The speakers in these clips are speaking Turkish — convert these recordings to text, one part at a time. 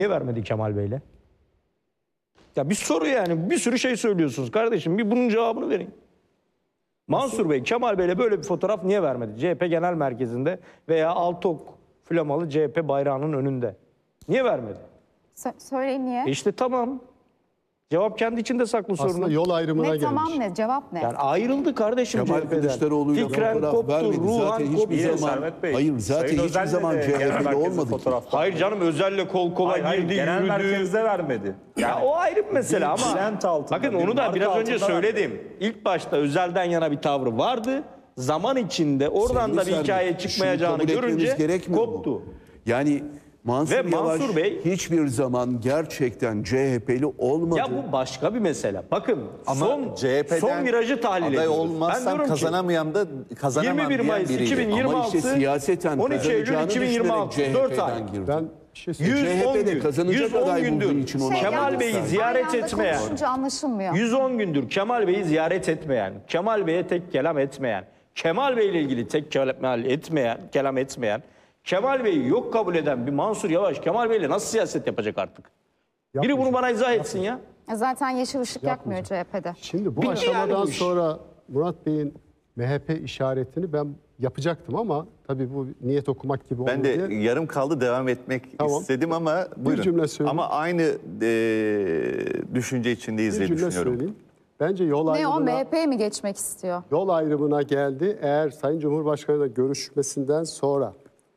Niye vermedi Kemal Bey'le? Ya bir soru yani. Bir sürü şey söylüyorsunuz kardeşim. Bir bunun cevabını verin. Mansur Bey, Kemal Bey'le böyle bir fotoğraf niye vermedi? CHP Genel Merkezi'nde veya Altok flamalı CHP bayrağının önünde. Niye vermedi? Söyleyin niye? İşte tamam. Cevap kendi içinde saklı sorunun. Aslında yol ayrımına Ne gelmiş. tamam ne? Cevap ne? Yani ayrıldı kardeşim Kemal CHP'den. Kılıçdaroğlu'yla Fikren fotoğraf koptu, vermedi. ruhan Zaten koptu. hiçbir zaman, Servet Bey, hayır zaten Sayın hiçbir Özel'le zaman de genel CHP'de merkezde olmadı ki. fotoğraf var. Hayır canım, Özel'le kol kola Hayır, girdi, genel yürüdü. merkezde vermedi. Ya o ayrı bir mesele ama trend altında, bakın bir onu da marka biraz önce altında söyledim. İlk başta Özel'den yana bir tavrı vardı. Zaman içinde oradan da bir Sevgili hikaye Servet, çıkmayacağını şunu kabul etmemiz görünce gerekmiyor mu? koptu. Yani Mansur Ve Yavaş Mansur Bey- hiçbir zaman gerçekten CHP'li olmadı. Ya bu başka bir mesele. Bakın Ama son CHP'den virajı tahlil aday ediyoruz. olmazsam diyorum ki, kazanamam da kazanamam 21 diyen Mayıs biriydi. 2026 Ama işte siyaseten 13 Eylül kazanacağını 2026 düşünerek 4 ay. CHP'den girdi. Ben bir şey söyleyeyim. 110 CHP de gün, kazanacak 110 aday bulduğu gündür için onu Kemal aldı. Bey'i Aynı ziyaret Aynı anda etmeyen, konuşunca anlaşılmıyor. 110 gündür Kemal Bey'i ziyaret etmeyen, Kemal Bey'e tek kelam etmeyen, Kemal Bey'le ilgili tek kelam etmeyen, Kemal Bey'i yok kabul eden bir Mansur Yavaş Kemal Bey'le nasıl siyaset yapacak artık? Biri bunu bana izah etsin ya. Zaten yeşil ışık yakmıyor CHP'de. Şimdi bu Bitti aşamadan yani bu iş. sonra Murat Bey'in MHP işaretini ben yapacaktım ama tabii bu niyet okumak gibi Ben oldu de diye. yarım kaldı devam etmek Tamam. istedim ama buyurun. cümle söyleyeyim. Ama aynı düşünce içindeyiz Bir diye cümle düşünüyorum. söyleyeyim. Bence yol Ne o ayrımına, MHP'ye mi geçmek istiyor? yol ayrımına geldi. Eğer Sayın Cumhurbaşkanı'yla görüşmesinden sonra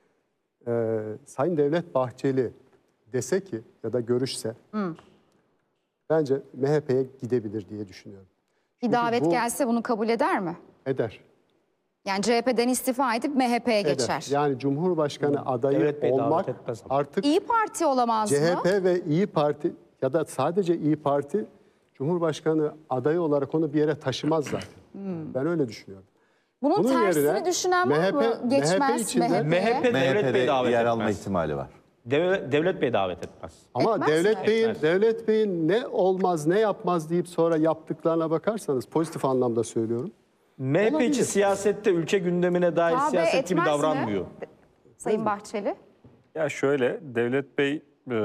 Sayın Devlet Bahçeli dese ki ya da görüşse bence MHP'ye gidebilir diye düşünüyorum. Bir davet bu- gelse bunu kabul eder mi? Eder. Yani CHP'den istifa edip MHP'ye Eder. geçer. Yani Cumhurbaşkanı adayı Devlet Bey davet olmak etmez ama. artık İyi Parti olamaz mı? CHP ve İyi Parti ya da sadece İyi Parti Cumhurbaşkanı adayı olarak onu bir yere taşımaz zaten. Ben öyle düşünüyorum. Bunun Bunun tersini yerine düşünen var mı? MHP Geçmez içinde- MHP'ye. MHP Devlet MHP'de Bey davet yer alma etmez. ihtimali var. Devlet Bey davet etmez. Ama Etmez mi? Devlet Bey'in ne olmaz ne yapmaz deyip sonra yaptıklarına bakarsanız pozitif anlamda söylüyorum. MHP Olabilir. içi siyasette ülke gündemine dair Tabii siyaset gibi etmez mi? davranmıyor. Sayın Bahçeli. Ya şöyle, Devlet Bey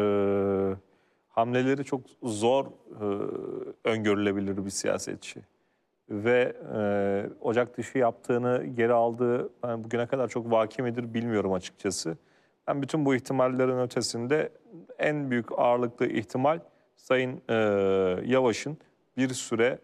hamleleri çok zor öngörülebilir bir siyasetçi. Ve Ocak dışı yaptığını geri aldığı ben bugüne kadar çok vaki midir bilmiyorum açıkçası. Ben bütün bu ihtimallerin ötesinde en büyük ağırlıklı ihtimal Sayın Yavaş'ın bir süre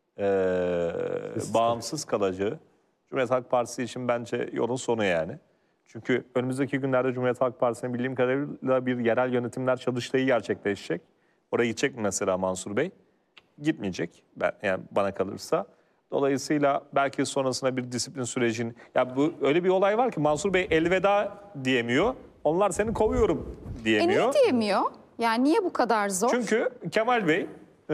bağımsız kalacağı. Cumhuriyet Halk Partisi için bence yolun sonu yani. Çünkü önümüzdeki günlerde Cumhuriyet Halk Partisi'nin bildiğim kadarıyla bir yerel yönetimler çalıştayı gerçekleşecek. Oraya gidecek mi mesela Mansur Bey? Gitmeyecek yani bana kalırsa. Dolayısıyla belki sonrasında bir disiplin sürecin... Ya bu öyle bir olay var ki Mansur Bey elveda diyemiyor. Onlar seni kovuyorum diyemiyor. Niye diyemiyor? Yani niye bu kadar zor? Çünkü Kemal Bey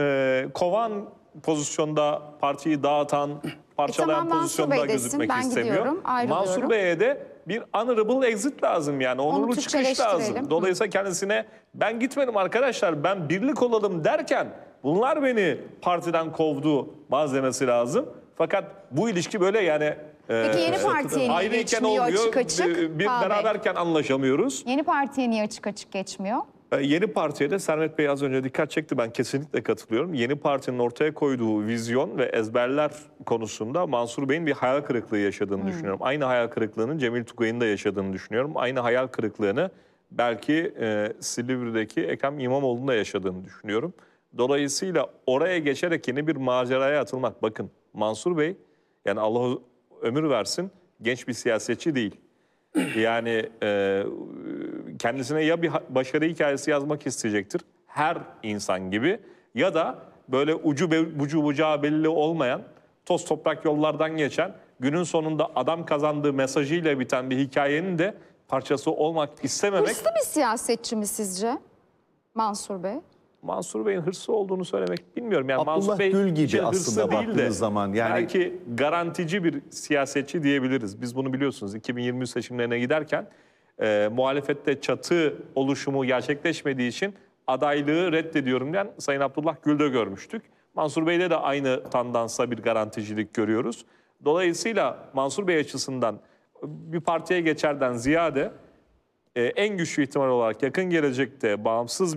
kovan pozisyonda partiyi dağıtan, parçalayan tamam, Mansur pozisyonda Bey desin, gözükmek ben istemiyor. gidiyorum, ayrılıyorum. Mansur Bey'e de bir honorable exit lazım yani onurlu çıkış Türkçeleştirelim. lazım. Dolayısıyla kendisine ben gitmedim arkadaşlar ben birlik olalım derken bunlar beni partiden kovdu demesi lazım. Fakat bu ilişki böyle yani Peki yeni partiye niye ayrıyken geçmiyor olmuyor, açık açık? bir Tabii. beraberken anlaşamıyoruz. Yeni partiye niye açık açık geçmiyor? Yeni partiye de Servet Bey az önce dikkat çekti. Ben kesinlikle katılıyorum. Yeni partinin ortaya koyduğu vizyon ve ezberler konusunda Mansur Bey'in bir hayal kırıklığı yaşadığını düşünüyorum. Aynı hayal kırıklığını Cemil Tugay'ın da yaşadığını düşünüyorum. Aynı hayal kırıklığını belki Silivri'deki Ekrem İmamoğlu'nun da yaşadığını düşünüyorum. Dolayısıyla oraya geçerek yeni bir maceraya atılmak. Bakın Mansur Bey yani Allah ömür versin genç bir siyasetçi değil. Yani kendisine ya bir başarı hikayesi yazmak isteyecektir her insan gibi ya da böyle ucu bucağı belli olmayan toz toprak yollardan geçen günün sonunda adam kazandığı mesajıyla biten bir hikayenin de parçası olmak istememek. Hırslı bir siyasetçi mi sizce Mansur Bey? Mansur Bey'in hırslı olduğunu söylemek bilmiyorum. Yani Abdullah Mansur Bey Gül gibi için hırslı aslında değil de baktığınız zaman yani- belki garantici bir siyasetçi diyebiliriz. Biz bunu biliyorsunuz 2023 seçimlerine giderken muhalefette çatı oluşumu gerçekleşmediği için adaylığı reddediyorum diyen Sayın Abdullah Gül'de görmüştük. Mansur Bey'de de aynı tandansa bir garanticilik görüyoruz. Dolayısıyla Mansur Bey açısından bir partiye geçerden ziyade en güçlü ihtimal olarak yakın gelecekte bağımsız